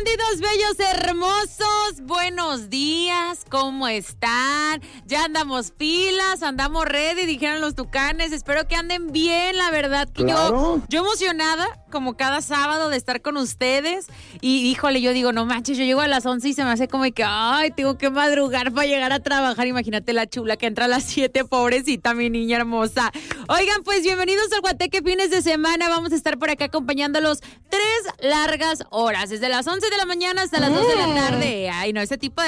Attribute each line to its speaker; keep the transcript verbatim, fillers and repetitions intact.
Speaker 1: Bandidos bellos hermosos, buenos días, ¿cómo están? Ya andamos pilas, andamos ready, dijeron los tucanes, espero que anden bien, la verdad que
Speaker 2: claro.
Speaker 1: yo, yo emocionada, como cada sábado de estar con ustedes, y híjole, yo digo, no manches, yo llego a las once y se me hace como que, ay, tengo que madrugar para llegar a trabajar, imagínate la chula que entra a las siete, pobrecita, mi niña hermosa. Oigan, pues bienvenidos al Guateque fines de semana, vamos a estar por acá acompañándolos tres largas horas, desde las once de la mañana hasta las dos de la tarde. Ay, no, ese tipo de